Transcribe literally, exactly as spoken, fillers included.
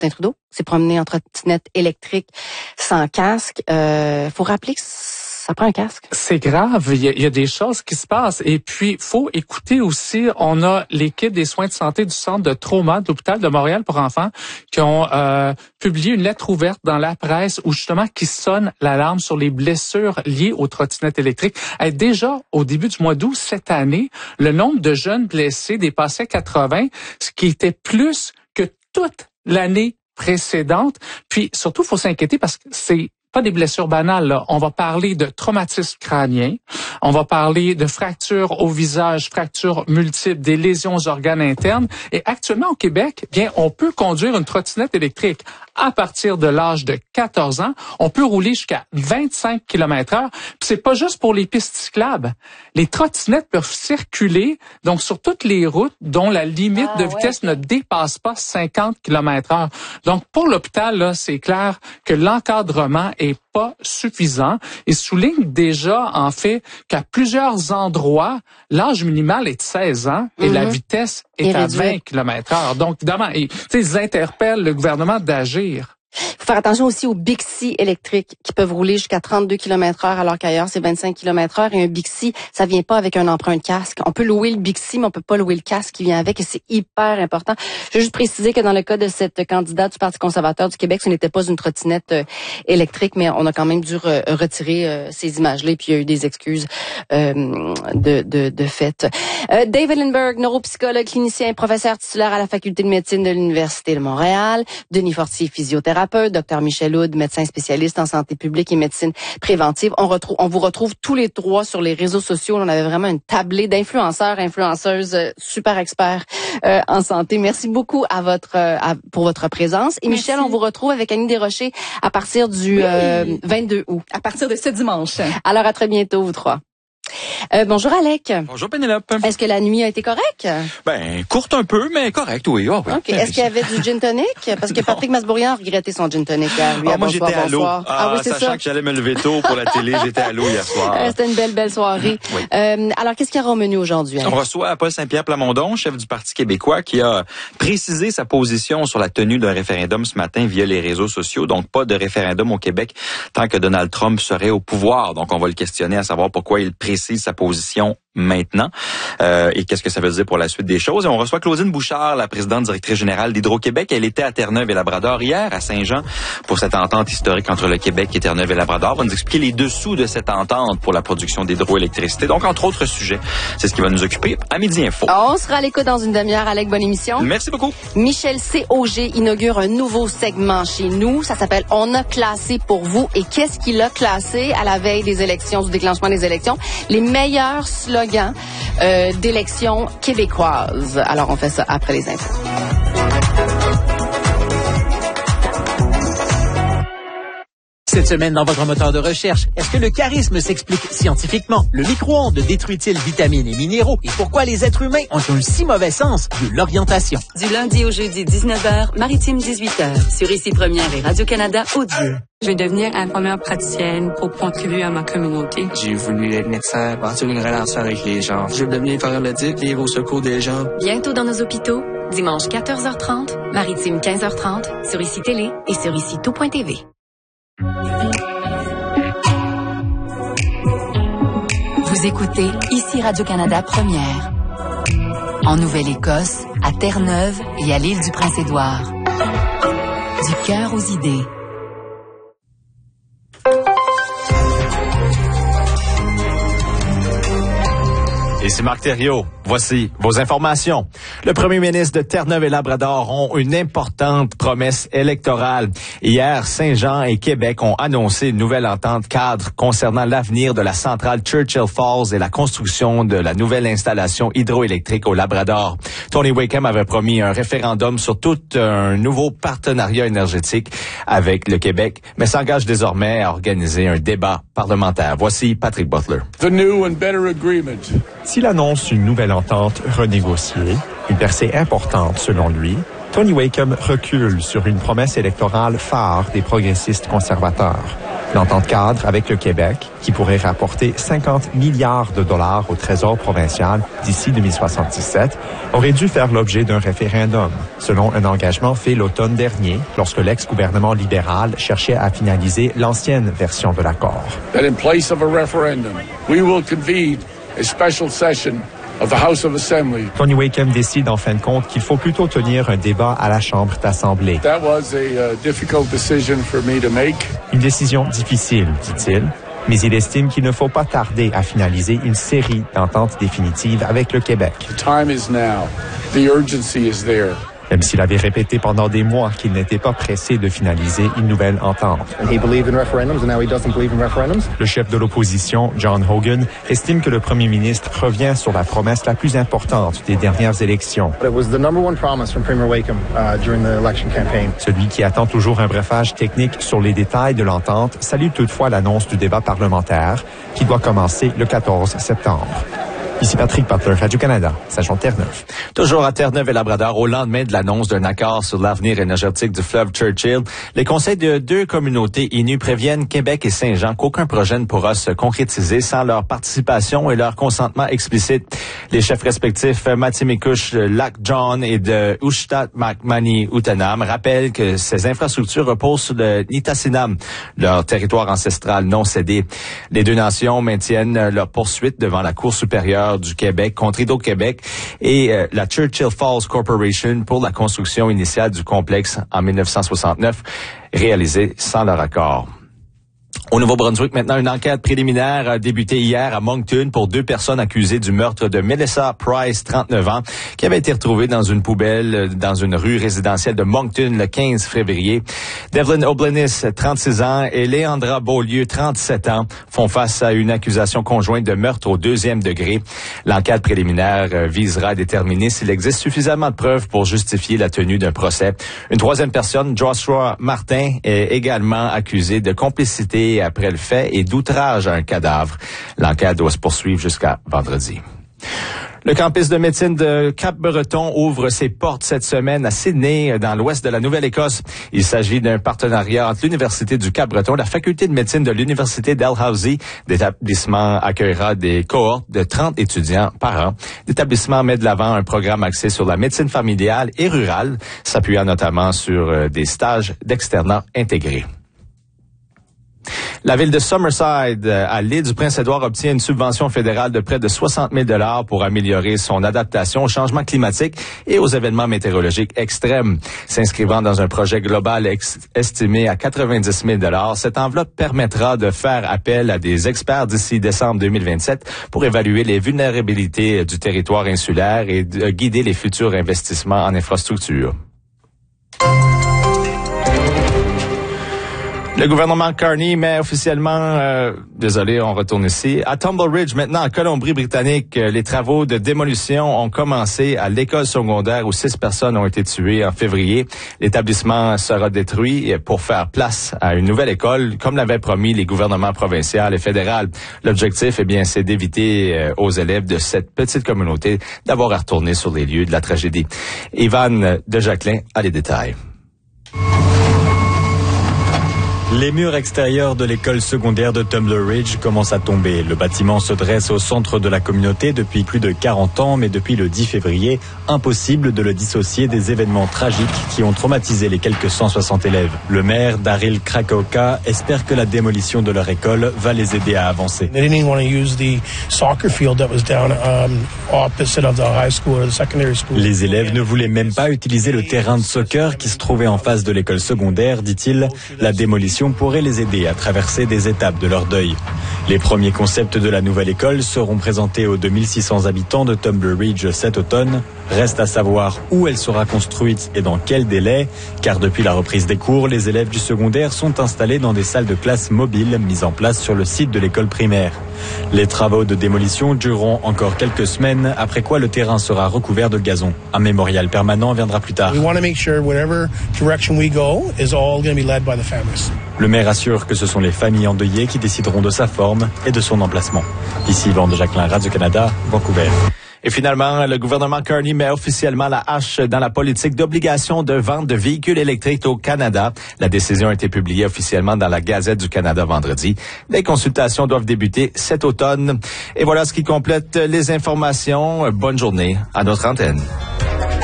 Justin Trudeau s'est promené en trottinette électrique sans casque. Euh, faut rappeler que ça prend un casque. C'est grave. Il y, a, il y a des choses qui se passent. Et puis, faut écouter aussi, on a l'équipe des soins de santé du centre de trauma de l'hôpital de Montréal pour enfants qui ont euh, publié une lettre ouverte dans la presse où justement qui sonne l'alarme sur les blessures liées aux trottinettes électriques. Et déjà, au début du mois d'août cette année, le nombre de jeunes blessés dépassait quatre-vingts, ce qui était plus que toute l'année précédente. Puis surtout, il faut s'inquiéter parce que c'est pas des blessures banales, là. On va parler de traumatisme crânien, on va parler de fractures au visage, fractures multiples, des lésions aux organes internes. Et actuellement, au Québec, bien, on peut conduire une trottinette électrique à partir de l'âge de quatorze ans. On peut rouler jusqu'à vingt-cinq kilomètres heure. Puis c'est pas juste pour les pistes cyclables. Les trottinettes peuvent circuler, donc sur toutes les routes dont la limite ah, de vitesse ouais. ne dépasse pas cinquante kilomètres heure. Donc, pour l'hôpital, là, c'est clair que l'encadrement est pas suffisant et souligne déjà, en fait, qu'à plusieurs endroits, l'âge minimal est de seize ans et mm-hmm. la vitesse est et à réduit. vingt kilomètres heure. Donc, évidemment, ils, ils interpellent le gouvernement d'agir. Il faut faire attention aussi aux Bixi électriques qui peuvent rouler jusqu'à trente-deux kilomètres heure alors qu'ailleurs c'est vingt-cinq kilomètres heure et un Bixi, ça vient pas avec un emprunt de casque. On peut louer le Bixi mais on peut pas louer le casque qui vient avec et c'est hyper important. Je veux juste préciser que dans le cas de cette candidate du Parti conservateur du Québec, ce n'était pas une trottinette euh, électrique mais on a quand même dû re- retirer euh, ces images-là et puis il y a eu des excuses euh, de, de, de fait. Euh, David Lindbergh, neuropsychologue, clinicien, professeur titulaire à la Faculté de médecine de l'Université de Montréal. Denis Fortier, physiothérapeute. Docteur Michel Houde, médecin spécialiste en santé publique et médecine préventive. On retrouve, on vous retrouve tous les trois sur les réseaux sociaux. On avait vraiment une tablée d'influenceurs, influenceuses euh, super experts euh, en santé. Merci beaucoup à votre euh, à, pour votre présence. Et Merci. Michel, on vous retrouve avec Annie Desrochers à partir du oui. euh, vingt-deux août. À partir de ce dimanche. Alors à très bientôt vous trois. Euh, bonjour Alec. Bonjour Pénélope. Est-ce que la nuit a été correcte? Ben, courte un peu, mais correcte, oui. Oh, oui. OK. Est-ce qu'il y avait du gin tonic? Parce que Patrick Masbourian a regretté son gin tonic hier. Lui, ah, à moi, bonsoir, j'étais à l'eau. Ah, ah, oui, c'est sachant ça. que j'allais me lever tôt pour la télé, j'étais à l'eau hier soir. Euh, C'était une belle, belle soirée. Oui. Euh, alors, qu'est-ce qu'il y aura au menu aujourd'hui? Hein? On reçoit Paul Saint-Pierre Plamondon, chef du Parti québécois, qui a précisé sa position sur la tenue d'un référendum ce matin via les réseaux sociaux. Donc, pas de référendum au Québec tant que Donald Trump serait au pouvoir. Donc, on va le questionner à savoir pourquoi il précise sa position maintenant euh, et qu'est-ce que ça veut dire pour la suite des choses. Et on reçoit Claudine Bouchard, la présidente directrice générale d'Hydro-Québec. Elle était à Terre-Neuve et Labrador hier, à Saint-Jean, pour cette entente historique entre le Québec et Terre-Neuve et Labrador. On va nous expliquer les dessous de cette entente pour la production d'hydroélectricité. Donc, entre autres sujets, c'est ce qui va nous occuper à Midi Info. On sera à l'écoute dans une demi-heure. Alec, bonne émission. Merci beaucoup. Michel C O G inaugure un nouveau segment chez nous. Ça s'appelle « On a classé pour vous ». Et qu'est-ce qu'il a classé à la veille des élections, du déclenchement des élections? Les meilleurs slogans Euh, d'élections québécoises. Alors, on fait ça après les infos. Cette semaine, dans votre moteur de recherche, est-ce que le charisme s'explique scientifiquement? Le micro-ondes détruit-il vitamines et minéraux? Et pourquoi les êtres humains ont un si mauvais sens de l'orientation? Du lundi au jeudi, dix-neuf heures, Maritime, dix-huit heures, sur Ici Première et Radio-Canada Audio. Je vais devenir infirmière praticienne pour contribuer à ma communauté. J'ai voulu être médecin, bâtir une relation avec les gens. Je veux devenir paramédic, vivre au secours des gens. Bientôt dans nos hôpitaux, dimanche quatorze heures trente, Maritime quinze heures trente, sur Ici Télé et sur ici tout point t v. Vous écoutez Ici Radio-Canada Première. En Nouvelle-Écosse, à Terre-Neuve et à l'île du Prince-Édouard. Du cœur aux idées. Ici Marc Thériault. Voici vos informations. Le premier ministre de Terre-Neuve et Labrador ont une importante promesse électorale. Hier, Saint-Jean et Québec ont annoncé une nouvelle entente cadre concernant l'avenir de la centrale Churchill Falls et la construction de la nouvelle installation hydroélectrique au Labrador. Tony Wakeham avait promis un référendum sur tout un nouveau partenariat énergétique avec le Québec, mais s'engage désormais à organiser un débat parlementaire. Voici Patrick Butler. The new and better agreement. S'il annonce une nouvelle entente renégociée, une percée importante selon lui, Tony Wakeham recule sur une promesse électorale phare des progressistes conservateurs. L'entente cadre avec le Québec, qui pourrait rapporter cinquante milliards de dollars au Trésor provincial d'ici deux mille soixante-dix-sept, aurait dû faire l'objet d'un référendum, selon un engagement fait l'automne dernier, lorsque l'ex-gouvernement libéral cherchait à finaliser l'ancienne version de l'accord. That in place of a referendum, we will convene a special session of the House of Assembly. Tony Wakeham décide en fin de compte qu'il faut plutôt tenir un débat à la Chambre d'Assemblée. That was a uh, difficult decision for me to make. Une décision difficile, dit-il, mais il estime qu'il ne faut pas tarder à finaliser une série d'ententes définitives avec le Québec. The time is now. The urgency is there. Même s'il avait répété pendant des mois qu'il n'était pas pressé de finaliser une nouvelle entente. Le chef de l'opposition, John Hogan, estime que le premier ministre revient sur la promesse la plus importante des dernières élections. Celui qui attend toujours un brefage technique sur les détails de l'entente salue toutefois l'annonce du débat parlementaire qui doit commencer le quatorze septembre. Ici Patrick Butler, Radio-Canada, Saint-Jean Terre-Neuve. Toujours à Terre-Neuve et Labrador, au lendemain de l'annonce d'un accord sur l'avenir énergétique du fleuve Churchill, les conseils de deux communautés inues préviennent Québec et Saint-Jean qu'aucun projet ne pourra se concrétiser sans leur participation et leur consentement explicite. Les chefs respectifs Matimikush Lac John et de Ushtat Makmani Utanam rappellent que ces infrastructures reposent sur le Nitasinam, leur territoire ancestral non cédé. Les deux nations maintiennent leur poursuite devant la Cour supérieure du Québec contre Hydro-Québec et euh, la Churchill Falls Corporation pour la construction initiale du complexe en dix-neuf cent soixante-neuf, réalisée sans leur accord. Au Nouveau-Brunswick, maintenant, une enquête préliminaire a débuté hier à Moncton pour deux personnes accusées du meurtre de Melissa Price, trente-neuf ans, qui avait été retrouvée dans une poubelle dans une rue résidentielle de Moncton le quinze février. Devlin Oblenis, trente-six ans, et Léandra Beaulieu, trente-sept ans, font face à une accusation conjointe de meurtre au deuxième degré. L'enquête préliminaire visera à déterminer s'il existe suffisamment de preuves pour justifier la tenue d'un procès. Une troisième personne, Joshua Martin, est également accusé de complicité après le fait et d'outrage à un cadavre. L'enquête doit se poursuivre jusqu'à vendredi. Le campus de médecine de Cap-Breton ouvre ses portes cette semaine à Sydney, dans l'ouest de la Nouvelle-Écosse. Il s'agit d'un partenariat entre l'Université du Cap-Breton, la Faculté de médecine de l'Université Dalhousie. L'établissement accueillera des cohortes de trente étudiants par an. L'établissement met de l'avant un programme axé sur la médecine familiale et rurale, s'appuyant notamment sur des stages d'externat intégrés. La ville de Summerside, à l'île du Prince-Édouard, obtient une subvention fédérale de près de soixante mille dollars pour améliorer son adaptation au changement climatique et aux événements météorologiques extrêmes. S'inscrivant dans un projet global ex- estimé à quatre-vingt-dix mille dollars, cette enveloppe permettra de faire appel à des experts d'ici décembre deux mille vingt-sept pour évaluer les vulnérabilités du territoire insulaire et de guider les futurs investissements en infrastructure. Le gouvernement Carney met officiellement, euh, désolé, on retourne ici, à Tumble Ridge, maintenant en Colombie-Britannique, les travaux de démolition ont commencé à l'école secondaire où six personnes ont été tuées en février. L'établissement sera détruit pour faire place à une nouvelle école, comme l'avaient promis les gouvernements provinciaux et fédéraux. L'objectif, eh bien, c'est d'éviter euh, aux élèves de cette petite communauté d'avoir à retourner sur les lieux de la tragédie. Ivan de Jacquelin a les détails. Les murs extérieurs de l'école secondaire de Tumble Ridge commencent à tomber. Le bâtiment se dresse au centre de la communauté depuis plus de quarante ans, mais depuis le dix février, impossible de le dissocier des événements tragiques qui ont traumatisé les quelques cent soixante élèves. Le maire, Daryl Krakauka, espère que la démolition de leur école va les aider à avancer. Les élèves ne voulaient même pas utiliser le terrain de soccer qui se trouvait en face de l'école secondaire, dit-il. La démolition pourrait les aider à traverser des étapes de leur deuil. Les premiers concepts de la nouvelle école seront présentés aux deux mille six cents habitants de Tumble Ridge cet automne. Reste à savoir où elle sera construite et dans quel délai, car depuis la reprise des cours, les élèves du secondaire sont installés dans des salles de classe mobiles mises en place sur le site de l'école primaire. Les travaux de démolition dureront encore quelques semaines, après quoi le terrain sera recouvert de gazon. Un mémorial permanent viendra plus tard. Le maire assure que ce sont les familles endeuillées qui décideront de sa forme et de son emplacement. Ici, Yvan de Jacquelin, Radio-Canada, Vancouver. Et finalement, le gouvernement Carney met officiellement la hache dans la politique d'obligation de vente de véhicules électriques au Canada. La décision a été publiée officiellement dans la Gazette du Canada vendredi. Les consultations doivent débuter cet automne. Et voilà ce qui complète les informations. Bonne journée à notre antenne.